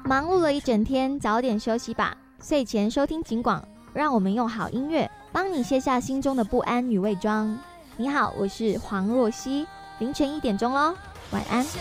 忙碌了一整天，早点休息吧。睡前收听警广，让我们用好音乐帮你卸下心中的不安与伪装。你好，我是黄若曦，凌晨1点钟咯，晚安。